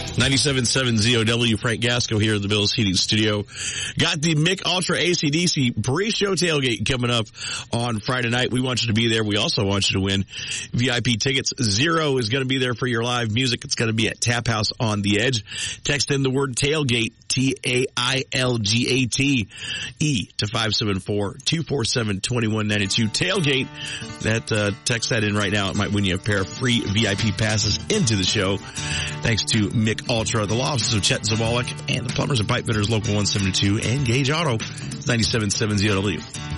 97.7 ZOW, Frank Gasco here in the Bills Heating Studio. Got the Mick Ultra AC/DC pre-show tailgate coming up on Friday night. We want you to be there. We also want you to win VIP tickets. Zero is going to be there for your live music. It's going to be at Tap House on the Edge. Text in the word tailgate, TAILGATE, to 574-247-2192. Tailgate. Text that in right now. It might win you a pair of free VIP passes into the show. Thanks to Mick Ultra, the law offices of Chet Zawalik, and the Plumbers and Pipe Fitters Local 172, and Gage Auto, 97.7 ZOW.